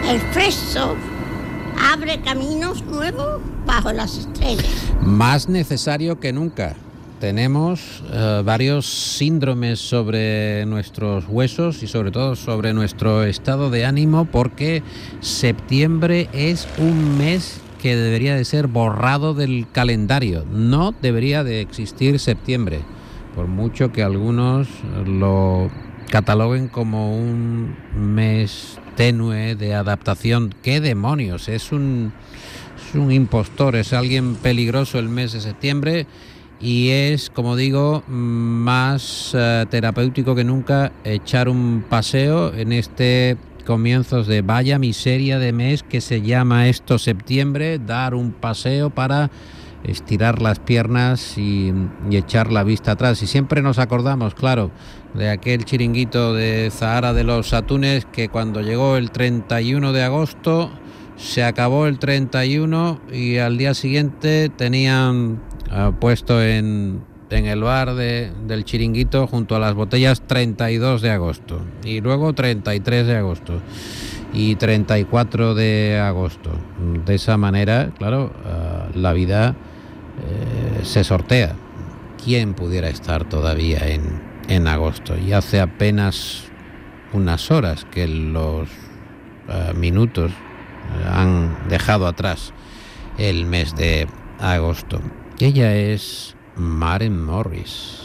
El fresco abre caminos nuevos bajo las estrellas. Más necesario que nunca. Tenemos varios síndromes sobre nuestros huesos y sobre todo sobre nuestro estado de ánimo, porque septiembre es un mes que debería de ser borrado del calendario. No debería de existir septiembre, por mucho que algunos lo cataloguen como un mes tenue de adaptación. ¡Qué demonios! Es un impostor, es alguien peligroso el mes de septiembre. Y es, como digo, más terapéutico que nunca echar un paseo en este comienzos de vaya miseria de mes que se llama esto septiembre, dar un paseo para estirar las piernas y echar la vista atrás. Y siempre nos acordamos, claro, de aquel chiringuito de Zahara de los Atunes, que cuando llegó el 31 de agosto se acabó el 31 y al día siguiente tenían puesto en el bar del chiringuito junto a las botellas 32 de agosto y luego 33 de agosto y 34 de agosto. De esa manera, claro, la vida se sortea. ¿Quién pudiera estar todavía en agosto? Y hace apenas unas horas que los minutos han dejado atrás el mes de agosto. Ella es Maren Morris,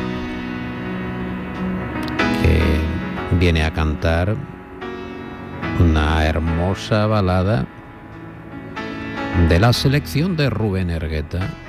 que viene a cantar una hermosa balada de la selección de Rubén Ergueta.